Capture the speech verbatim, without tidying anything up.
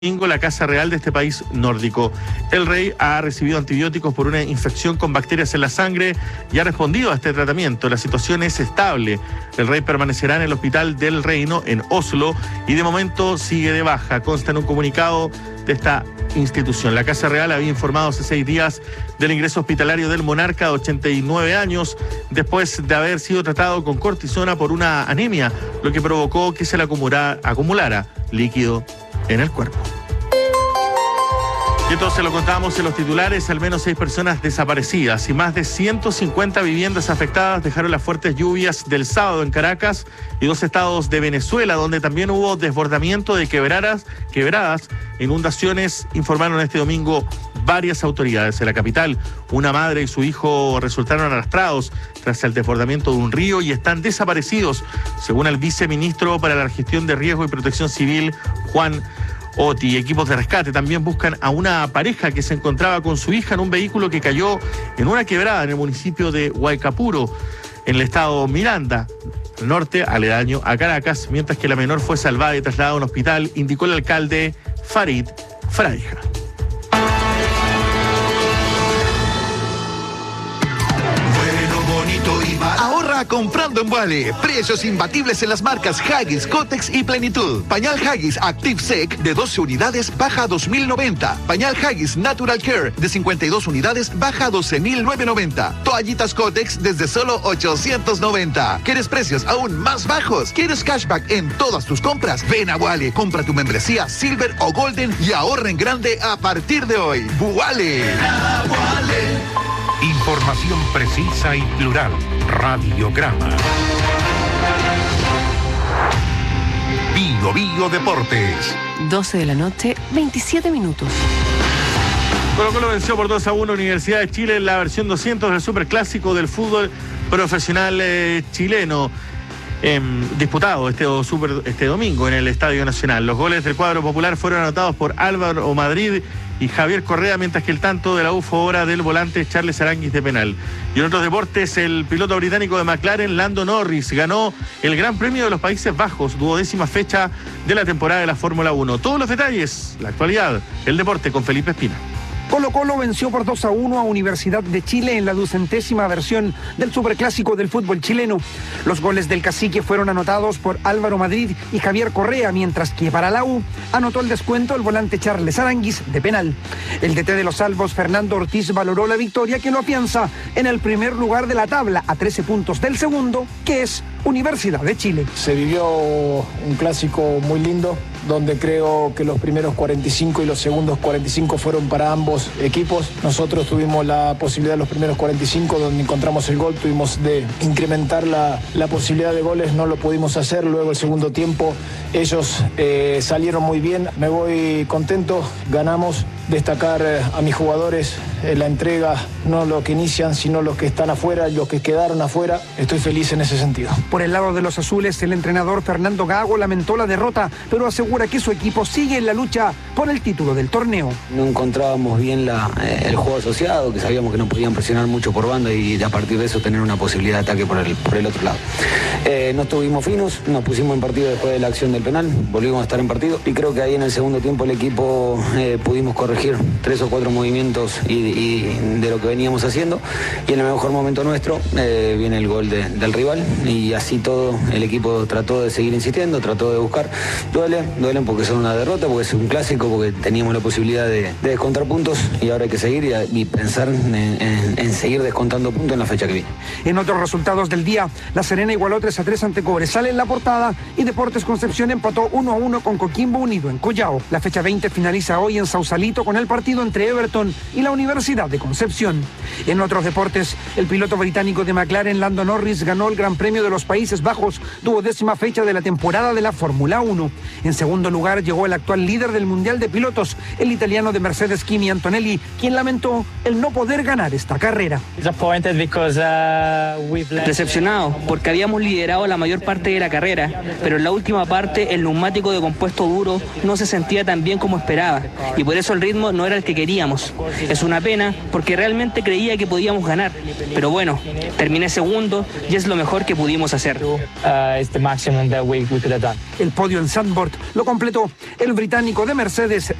La Casa Real de este país nórdico. El rey ha recibido antibióticos por una infección con bacterias en la sangre y ha respondido a este tratamiento. La situación es estable. El rey permanecerá en el Hospital del Reino en Oslo y de momento sigue de baja. Consta en un comunicado de esta institución. La Casa Real había informado hace seis días del ingreso hospitalario del monarca de ochenta y nueve años después de haber sido tratado con cortisona por una anemia, lo que provocó que se le acumulara, acumulara líquido en el cuerpo. Y entonces lo contábamos en los titulares, al menos seis personas desaparecidas y más de ciento cincuenta viviendas afectadas dejaron las fuertes lluvias del sábado en Caracas y dos estados de Venezuela, donde también hubo desbordamiento de quebradas, quebradas, inundaciones, informaron este domingo varias autoridades. En la capital, una madre y su hijo resultaron arrastrados tras el desbordamiento de un río y están desaparecidos, según el viceministro para la gestión de riesgo y protección civil, Juan Oti. Equipos de rescate también buscan a una pareja que se encontraba con su hija en un vehículo que cayó en una quebrada en el municipio de Huaycapuro, en el estado Miranda, al norte, aledaño a Caracas, mientras que la menor fue salvada y trasladada a un hospital, indicó el alcalde Farid Fraija. Ahorra comprando en Wally. Precios imbatibles en las marcas Huggies, Kotex y Plenitud. Pañal Huggies Active Sec de doce unidades baja a dos mil noventa. Pañal Huggies Natural Care de cincuenta y dos unidades baja a doce mil novecientos noventa. Toallitas Kotex desde solo ochocientos noventa. ¿Quieres precios aún más bajos? ¿Quieres cashback en todas tus compras? Ven a Wally, compra tu membresía Silver o Golden y ahorra en grande a partir de hoy. Wally. Información precisa y plural. Radiograma. Bio Bio Deportes. doce de la noche, veintisiete minutos. Colo Colo venció por dos a uno Universidad de Chile en la versión doscientos del superclásico del fútbol profesional eh, chileno. Eh, disputado este, super, este domingo en el Estadio Nacional. Los goles del cuadro popular fueron anotados por Álvaro Madrid y Javier Correa, mientras que el tanto de la U fue obra del volante Charles Aránguiz de penal. Y en otros deportes, el piloto británico de McLaren, Lando Norris, ganó el Gran Premio de los Países Bajos, duodécima fecha de la temporada de la Fórmula uno. Todos los detalles, la actualidad, el deporte con Felipe Espina. Colo Colo venció por dos a uno a Universidad de Chile en la ducentésima versión del superclásico del fútbol chileno. Los goles del cacique fueron anotados por Álvaro Madrid y Javier Correa, mientras que para la U anotó el descuento el volante Charles Aránguiz de penal. El D T de los salvos, Fernando Ortiz, valoró la victoria que lo afianza en el primer lugar de la tabla a trece puntos del segundo, que es Universidad de Chile. Se vivió un clásico muy lindo, donde creo que los primeros cuarenta y cinco y los segundos cuarenta y cinco fueron para ambos equipos. Nosotros tuvimos la posibilidad de los primeros cuarenta y cinco, donde encontramos el gol, tuvimos de incrementar la, la posibilidad de goles, no lo pudimos hacer. Luego el segundo tiempo ellos eh, salieron muy bien, me voy contento, ganamos. Destacar a mis jugadores eh, la entrega, no los que inician, sino los que están afuera, los que quedaron afuera. Estoy feliz en ese sentido. Por el lado de los azules, el entrenador Fernando Gago lamentó la derrota, pero asegura que su equipo sigue en la lucha por el título del torneo. No encontrábamos bien la, eh, el juego asociado, que sabíamos que no podían presionar mucho por banda y a partir de eso tener una posibilidad de ataque por el, por el otro lado. Eh, no estuvimos finos, nos pusimos en partido después de la acción del penal, volvimos a estar en partido y creo que ahí en el segundo tiempo el equipo eh, pudimos corregir tres o cuatro movimientos y, y de lo que veníamos haciendo y en el mejor momento nuestro eh, viene el gol de, del rival y así todo el equipo trató de seguir insistiendo, trató de buscar. Duele, duelen porque son una derrota, porque es un clásico, porque teníamos la posibilidad de, de descontar puntos y ahora hay que seguir y, y pensar en, en, en seguir descontando puntos en la fecha que viene. En otros resultados del día, La Serena igualó tres a tres ante Cobresal en la portada y Deportes Concepción empató uno a uno con Coquimbo Unido en Collao. La fecha veinte finaliza hoy en Sausalito con el partido entre Everton y la Universidad de Concepción. En otros deportes, el piloto británico de McLaren, Lando Norris, ganó el Gran Premio de los Países Bajos, duodécima fecha de la temporada de la Fórmula uno. En segundo lugar llegó el actual líder del Mundial de Pilotos, el italiano de Mercedes Kimi Antonelli, quien lamentó el no poder ganar esta carrera. Decepcionado, porque habíamos liderado la mayor parte de la carrera, pero en la última parte el neumático de compuesto duro no se sentía tan bien como esperaba, y por eso el ritmo no era el que queríamos. Es una pena pena porque realmente creía que podíamos ganar. Pero bueno, terminé segundo y es lo mejor que pudimos hacer. El podio en Zandvoort lo completó el británico de Mercedes